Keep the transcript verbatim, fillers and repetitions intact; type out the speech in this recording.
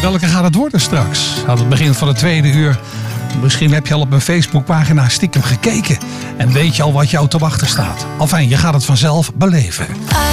Welke gaat het worden straks? Aan het begin van het tweede uur. Misschien heb je al op mijn Facebookpagina stiekem gekeken. En weet je al wat jou te wachten staat. Enfin, je gaat het vanzelf beleven.